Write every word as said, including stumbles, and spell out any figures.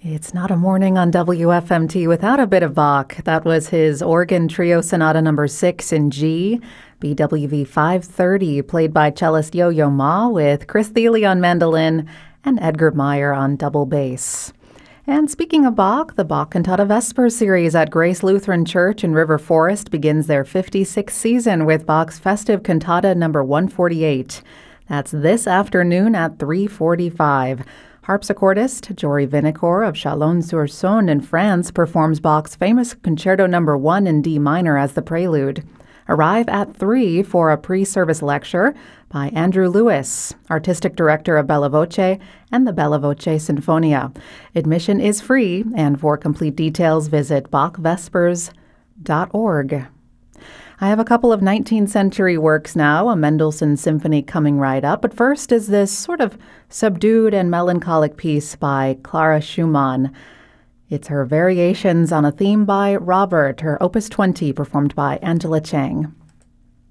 It's not a morning on W F M T without a bit of Bach. That was his organ trio sonata number six in G, B W V five thirty, played by cellist Yo-Yo Ma with Chris Thile on mandolin and Edgar Meyer on double bass. And speaking of Bach, the Bach Cantata Vespers series at Grace Lutheran Church in River Forest begins their fifty-sixth season with Bach's festive cantata number one forty-eight. That's this afternoon at three forty-five. Harpsichordist Jory Vinacourt of Chalon-sur-Saône in France performs Bach's famous Concerto number one in D minor as the prelude. Arrive at three for a pre-service lecture by Andrew Lewis, artistic director of Bella Voce and the Bella Voce Sinfonia. Admission is free, and for complete details, visit bach vespers dot org. I have a couple of nineteenth century works now, a Mendelssohn symphony coming right up, but first is this sort of subdued and melancholic piece by Clara Schumann. It's her Variations on a Theme by Robert, her Opus twenty, performed by Angela Chang.